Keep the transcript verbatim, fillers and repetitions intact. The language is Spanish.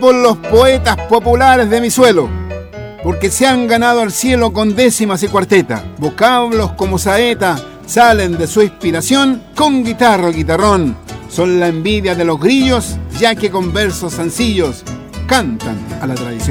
por los poetas populares de mi suelo, porque se han ganado al cielo con décimas y cuarteta. Vocablos como saeta salen de su inspiración con guitarra o guitarrón. Son la envidia de los grillos, ya que con versos sencillos cantan a la tradición.